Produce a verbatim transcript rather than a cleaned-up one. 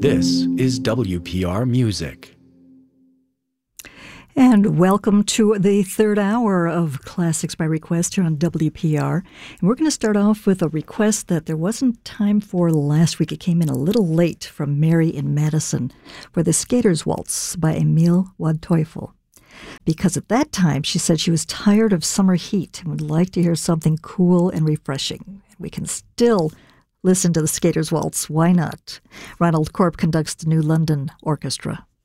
This is W P R Music. And welcome to the third hour of Classics by Request here on W P R. And we're going to start off with a request that there wasn't time for last week. It came in a little late from Mary in Madison for the Skater's Waltz by Emil Waldteufel. Because at that time, she said she was tired of summer heat and would like to hear something cool and refreshing. We can still listen to the Skater's Waltz. Why not? Ronald Corp conducts the New London Orchestra.